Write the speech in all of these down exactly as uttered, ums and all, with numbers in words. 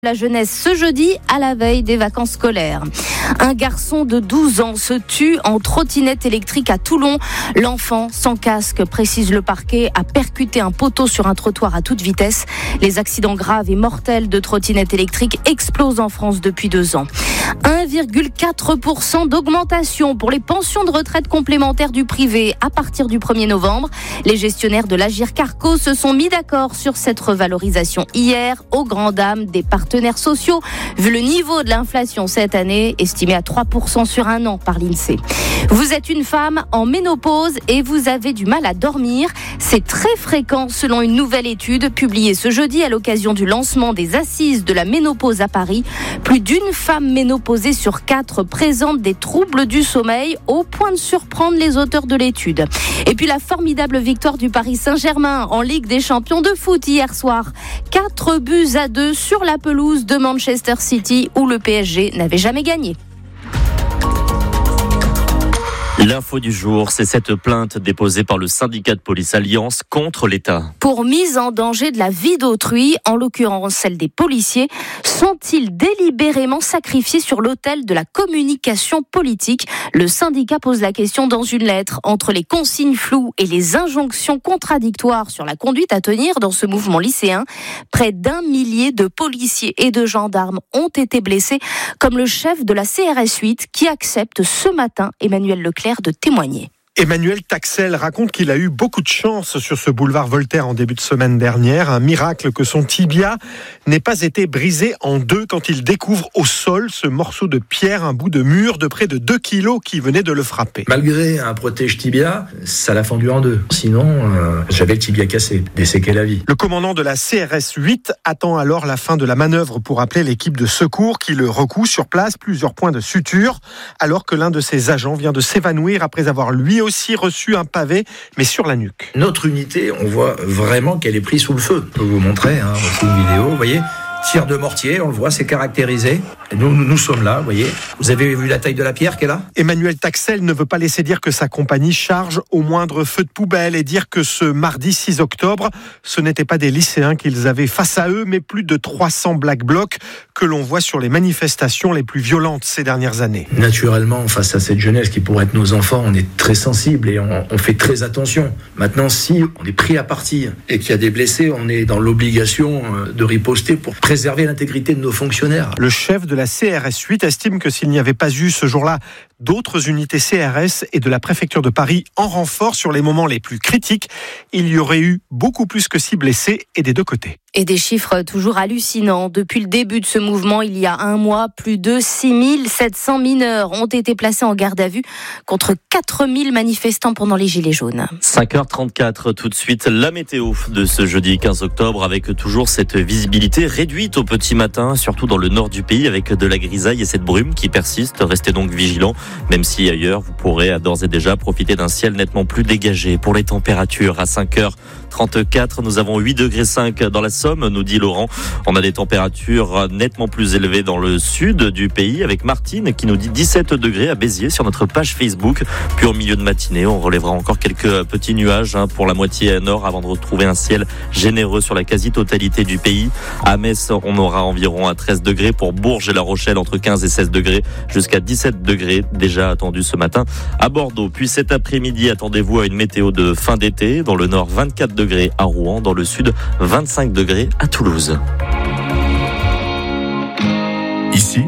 La jeunesse ce jeudi à la veille des vacances scolaires. Un garçon de douze ans se tue en trottinette électrique à Toulon. L'enfant, sans casque, précise le parquet, a percuté un poteau sur un trottoir à toute vitesse. Les accidents graves et mortels de trottinettes électriques explosent en France depuis deux ans. un virgule quatre pour cent d'augmentation pour les pensions de retraite complémentaires du privé à partir du premier novembre. Les gestionnaires de l'Agirc Arrco se sont mis d'accord sur cette revalorisation hier, aux grandes dames des partenaires sociaux, vu le niveau de l'inflation cette année, estimé à trois pour cent sur un an par l'INSEE. Vous êtes une femme en ménopause et vous avez du mal à dormir. C'est très fréquent selon une nouvelle étude publiée ce jeudi à l'occasion du lancement des assises de la ménopause à Paris. Plus d'une femme ménopausée sur quatre présente des troubles du sommeil, au point de surprendre les auteurs de l'étude. Et puis la formidable victoire du Paris Saint-Germain en Ligue des Champions de foot hier soir. quatre buts à deux sur la pelouse de Manchester City où le P S G n'avait jamais gagné. L'info du jour, c'est cette plainte déposée par le syndicat de police Alliance contre l'État. Pour mise en danger de la vie d'autrui, en l'occurrence celle des policiers, sont-ils délibérément sacrifiés sur l'autel de la communication politique ? Le syndicat pose la question dans une lettre. Entre les consignes floues et les injonctions contradictoires sur la conduite à tenir dans ce mouvement lycéen, près d'un millier de policiers et de gendarmes ont été blessés, comme le chef de la C R S huit qui accepte ce matin, Emmanuel Leclerc, de témoigner. Emmanuel Taxel raconte qu'il a eu beaucoup de chance sur ce boulevard Voltaire en début de semaine dernière. Un miracle que son tibia n'ait pas été brisé en deux quand il découvre au sol ce morceau de pierre, un bout de mur de près de deux kilos qui venait de le frapper. Malgré un protège tibia, ça l'a fendu en deux. Sinon, euh, j'avais le tibia cassé, des séquelles à vie. Le commandant de la C R S huit attend alors la fin de la manœuvre pour appeler l'équipe de secours qui le recoue sur place, plusieurs points de suture, alors que l'un de ses agents vient de s'évanouir après avoir lui aussi reçu un pavé, mais sur la nuque. Notre unité, on voit vraiment qu'elle est prise sous le feu. Je peux vous montrer, hein, c'est une vidéo, vous voyez, tir de mortier, on le voit, c'est caractérisé. Et nous, nous sommes là, vous voyez. Vous avez vu la taille de la pierre qu'elle a ? Emmanuel Taxel ne veut pas laisser dire que sa compagnie charge au moindre feu de poubelle et dire que ce mardi six octobre, ce n'étaient pas des lycéens qu'ils avaient face à eux, mais plus de trois cents Black Blocs que l'on voit sur les manifestations les plus violentes ces dernières années. Naturellement, face à cette jeunesse qui pourrait être nos enfants, on est très sensible et on, on fait très attention. Maintenant, si on est pris à partie et qu'il y a des blessés, on est dans l'obligation de riposter pour préserver l'intégrité de nos fonctionnaires. Le chef de la C R S huit estime que s'il n'y avait pas eu ce jour-là d'autres unités C R S et de la préfecture de Paris en renfort sur les moments les plus critiques, il y aurait eu beaucoup plus que six blessés et des deux côtés. Et des chiffres toujours hallucinants. Depuis le début de ce mouvement, il y a un mois, plus de six mille sept cents mineurs ont été placés en garde à vue contre quatre mille manifestants pendant les Gilets jaunes. cinq heures trente-quatre, tout de suite, la météo de ce jeudi quinze octobre avec toujours cette visibilité réduite au petit matin, surtout dans le nord du pays avec de la grisaille et cette brume qui persiste. Restez donc vigilants, même si ailleurs vous pourrez d'ores et déjà profiter d'un ciel nettement plus dégagé. Pour les températures, à cinq heures trente-quatre, nous avons huit degrés cinq dans la Somme, nous dit Laurent. On a des températures nettement plus élevées dans le sud du pays avec Martine qui nous dit dix-sept degrés à Béziers sur notre page Facebook. Puis au milieu de matinée, on relèvera encore quelques petits nuages hein, pour la moitié nord avant de retrouver un ciel généreux sur la quasi-totalité du pays. À Metz, on aura environ à treize degrés. Pour Bourges et La Rochelle, entre quinze et seize degrés, jusqu'à dix-sept degrés déjà attendu ce matin à Bordeaux. Puis cet après-midi, attendez-vous à une météo de fin d'été. Dans le nord, vingt-quatre degrés à Rouen. Dans le sud, vingt-cinq degrés à Toulouse. Ici,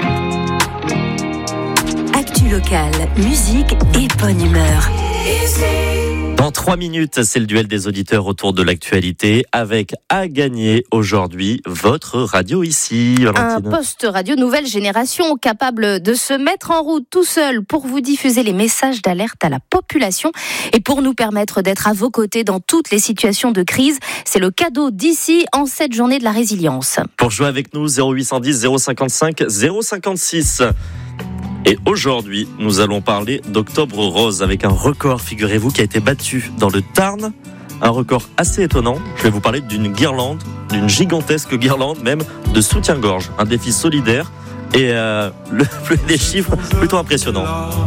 actu locale, musique et bonne humeur. Dans trois minutes, c'est le duel des auditeurs autour de l'actualité avec à gagner aujourd'hui votre radio ici. Valentine. Un poste radio nouvelle génération capable de se mettre en route tout seul pour vous diffuser les messages d'alerte à la population et pour nous permettre d'être à vos côtés dans toutes les situations de crise. C'est le cadeau d'ici en cette journée de la résilience. Pour jouer avec nous, zéro huit cent dix zéro cinquante-cinq zéro cinquante-six. Et aujourd'hui, nous allons parler d'Octobre Rose avec un record, figurez-vous, qui a été battu dans le Tarn. Un record assez étonnant. Je vais vous parler d'une guirlande, d'une gigantesque guirlande même, de soutien-gorge. Un défi solidaire et euh, le, des chiffres plutôt impressionnants.